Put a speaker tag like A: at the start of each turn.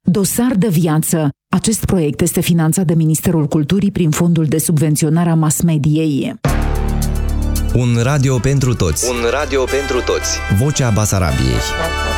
A: Dosar de viață. Acest proiect este finanțat de Ministerul Culturii prin Fondul de Subvenționare a Mass-Mediei.
B: Un radio pentru toți.
C: Un radio pentru toți.
B: Vocea Basarabiei.